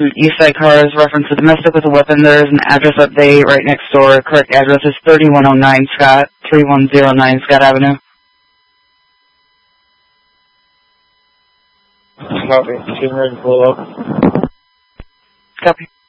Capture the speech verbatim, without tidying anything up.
Eastside Cars, reference to domestic with a weapon. There is an address update right next door. Correct address is thirty-one oh nine Scott, thirty-one oh nine Scott Avenue. Copy. Getting ready to pull up. Copy.